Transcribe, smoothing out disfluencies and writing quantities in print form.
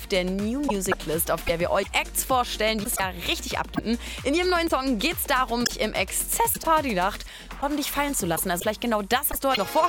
der New Music List, auf der wir euch Acts vorstellen, die das Jahr richtig abkippen. In ihrem neuen Song geht es darum, sich im Exzess Partynacht ordentlich fallen zu lassen. Also vielleicht genau das, was du heute noch vorhast.